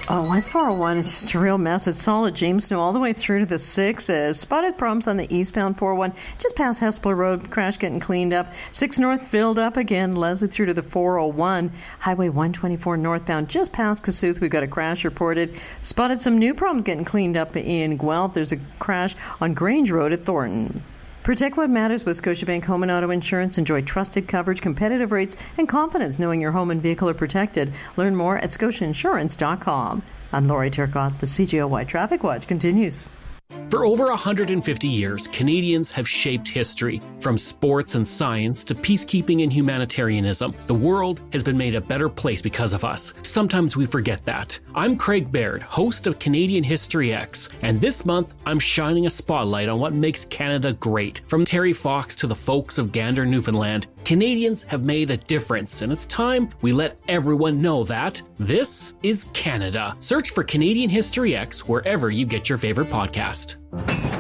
Oh, West 401 is just a real mess. It's solid James Snow all the way through to the 6s. Spotted problems on the eastbound 401, just past Hespeler Road. Crash getting cleaned up. 6 North filled up again. Leslie through to the 401. Highway 124 northbound, just past Kossuth. We've got a crash reported. Spotted some new problems getting cleaned up in Guelph. There's a crash on Grange Road at Thornton. Protect what matters with Scotiabank Home and Auto Insurance. Enjoy trusted coverage, competitive rates, and confidence knowing your home and vehicle are protected. Learn more at scotiainsurance.com. I'm Lori Turcotte. The CJOY Traffic Watch continues. For over 150 years, Canadians have shaped history. From sports and science to peacekeeping and humanitarianism, the world has been made a better place because of us. Sometimes we forget that. I'm Craig Baird, host of Canadian History X, and this month I'm shining a spotlight on what makes Canada great. From Terry Fox to the folks of Gander, Newfoundland, Canadians have made a difference, and it's time we let everyone know that this is Canada. Search for Canadian History X wherever you get your favorite podcast.